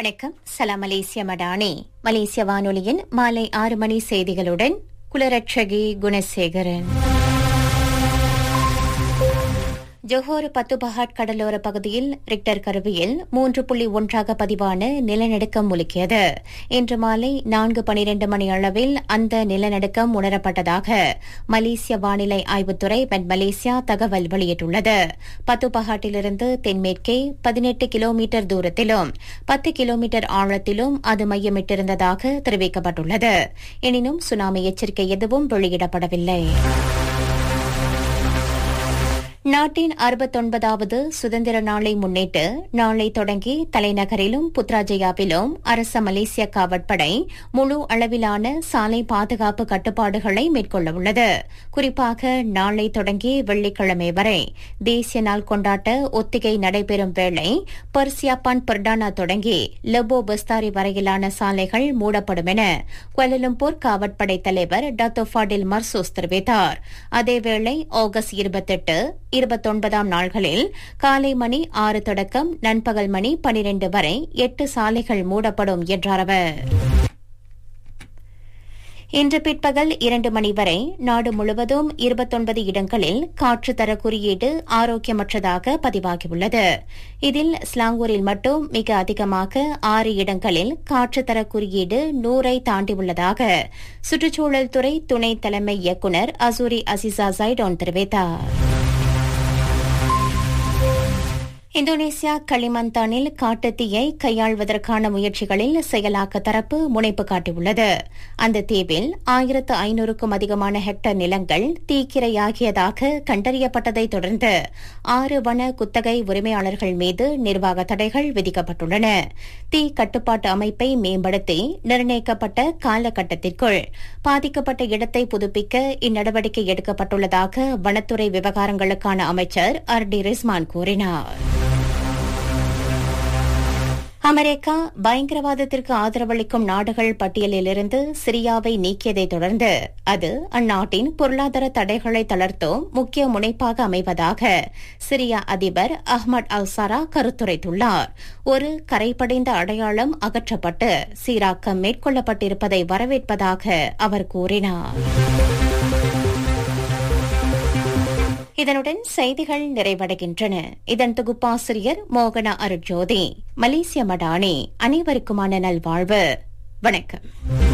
வணக்கம். சலாம் மலேசிய மடானி. மலேசிய வானொலியின் மாலை 6 மணி செய்திகளுடன் குலரட்சகி குணசேகரன். ஜொஹோர் பத்துபஹாட் கடலோர பகுதியில் ரிக்டர் கருவியில் 3.1 பதிவான நிலநடுக்கம் முழுக்கியது. இன்று மாலை 4:12 மணி அளவில் அந்த நிலநடுக்கம் உணரப்பட்டதாக மலேசிய வானிலை ஆய்வுத்துறை பென் மலேசியா தகவல் வெளியிட்டுள்ளது. பத்துபஹாட்டிலிருந்து தென்மேற்கே 18 கிலோமீட்டர் தூரத்திலும் 10 கிலோமீட்டர் ஆழத்திலும் அது மையமிட்டிருந்ததாக தெரிவிக்கப்பட்டுள்ளது. எனினும் சுனாமி எச்சரிக்கை எதுவும் வெளியிடப்படவில்லை. நாட்டின் 69வது சுதந்திர நாளை முன்னிட்டு நாளை தொடங்கி தலைநகரிலும் புத்ராஜயாவிலும் அரச மலேசிய காவற்படை முழு அளவிலான சாலை பாதுகாப்பு கட்டுப்பாடுகளை மேற்கொள்ள உள்ளது. குறிப்பாக நாளை தொடங்கி வெள்ளிக்கிழமை வரை தேசிய நாள் கொண்டாட்ட ஒத்திகை நடைபெறும் வேளை பர்சியாப்பான் பர்டானா தொடங்கி லெபோ பஸ்தாரி வரையிலான சாலைகள் மூடப்படும் என குவாலலம்பூர் காவற்படை தலைவர் டாத்தோ ஃபாடில் மர்சூஸ் தெரிவித்தார். அதேவேளை ஆகஸ்ட் 28, 29 நாள்களில் காலை மணி 6 தொடக்கம் நண்பகல் மணி 12 வரை 8 சாலைகள் மூடப்படும் என்றார் அவர். இன்று பிற்பகல் 2 மணி வரை நாடு முழுவதும் 29 இடங்களில் காற்று தர குறியீடு ஆரோக்கியமற்றதாக பதிவாகியுள்ளது. இதில் ஸ்லாங்கூரில் மட்டும் மிக அதிகமாக 6 இடங்களில் காற்று தர குறியீடு 100ஐ தாண்டியுள்ளதாக சுற்றுச்சூழல் துறை துணை தலைமை இயக்குநர் அசூரி அசிசா ஜைடோன் தெரிவித்தார். இந்தோனேசியா களிமந்தானில் காட்டுத்தீயை கையாள்வதற்கான முயற்சிகளில் செயலாக்க தரப்பு முனைப்பு காட்டியுள்ளது. அந்த தீவில் 1500க்கும் அதிகமான ஹெக்டேர் நிலங்கள் தீக்கிரையாகியதாக கண்டறியப்பட்டதைத் தொடர்ந்து 6 வன குத்தகை உரிமையாளர்கள் மீது நிர்வாக தடைகள் விதிக்கப்பட்டுள்ளன. தீ கட்டுப்பாட்டு அமைப்பை மேம்படுத்தி நிர்ணயிக்கப்பட்ட காலகட்டத்திற்குள் பாதிக்கப்பட்ட இடத்தை புதுப்பிக்க இந்நடவடிக்கை எடுக்கப்பட்டுள்ளதாக வனத்துறை விவகாரங்களுக்கான அமைச்சர் அர்டி ரிஸ்மான் கூறினார். அமெரிக்கா பயங்கரவாதத்திற்கு ஆதரவளிக்கும் நாடுகள் பட்டியலிலிருந்து சிரியாவை நீக்கியதைத் தொடர்ந்து அது அந்நாட்டின் பொருளாதார தடைகளை தளர்த்தும் முக்கிய முனைப்பாக அமைவதாக சிரியா அதிபர் அஹ்மத் அல்-சாரா கருத்துரைத்துள்ளார். ஒரு கரைபடைந்த அடையாளம் அகற்றப்பட்டு சீராக்கம் மேற்கொள்ளப்பட்டிருப்பதை வரவேற்பதாக அவர் கூறினார். இதனுடன் செய்திகள் நிறைவடைகின்றன. இதன் தொகுப்பாசிரியர் மோகனா அருட்ஜோதி. மலேசிய மடானி. அனைவருக்குமான நல்வாழ்வு. வணக்கம்.